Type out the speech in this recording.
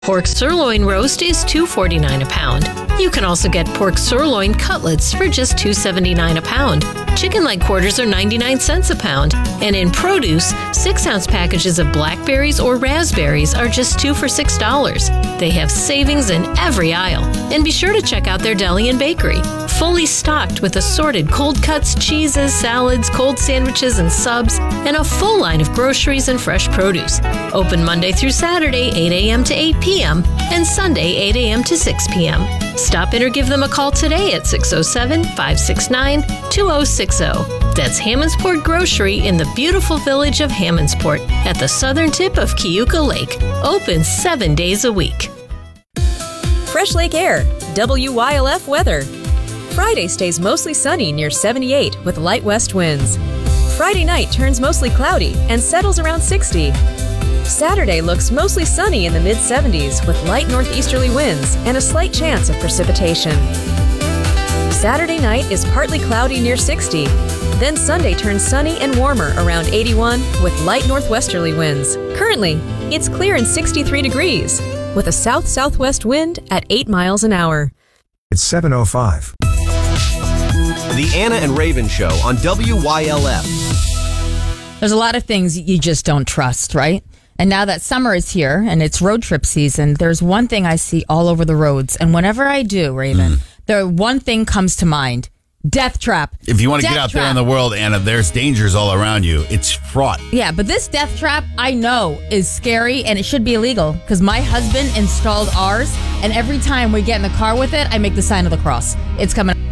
Pork sirloin roast is $2.49 a pound. You can also get pork sirloin cutlets for just $2.79 a pound. Chicken leg quarters are 99 cents a pound. And in produce, 6-ounce packages of blackberries or raspberries are just 2 for $6. They have savings in every aisle. And be sure to check out their deli and bakery. Fully stocked with assorted cold cuts, cheeses, salads, cold sandwiches, and subs, and a full line of groceries and fresh produce. Open Monday through Saturday, 8 a.m. to 8 p.m., and Sunday, 8 a.m. to 6 p.m. Stop in or give them a call today at 607-569-2060. That's Hammondsport Grocery in the beautiful village of Hammondsport at the southern tip of Keuka Lake. Open 7 days a week. Fresh Lake Air, WYLF weather. Friday stays mostly sunny near 78 with light west winds. Friday night turns mostly cloudy and settles around 60. Saturday looks mostly sunny in the mid-70s with light northeasterly winds and a slight chance of precipitation. Saturday night is partly cloudy near 60. Then Sunday turns sunny and warmer around 81 with light northwesterly winds. Currently, it's clear and 63 degrees with a south-southwest wind at 8 miles an hour. It's 7:05. The Anna and Raven Show on WYLF. There's a lot of things you just don't trust, right? And now that summer is here and it's road trip season, there's one thing I see all over the roads. And whenever I do, Raven, the one thing comes to mind. Death trap. If you want to get out there in the world, Anna, there's dangers all around you. It's fraught. Yeah, but this death trap, I know, is scary and it should be illegal because my husband installed ours. And every time we get in the car with it, I make the sign of the cross. It's coming.